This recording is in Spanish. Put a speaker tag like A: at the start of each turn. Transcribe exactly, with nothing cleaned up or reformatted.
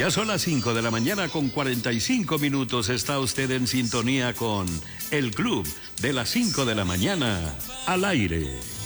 A: Ya son las cinco de la mañana con cuarenta y cinco minutos. Está usted en sintonía con El Club de las cinco de la mañana al aire.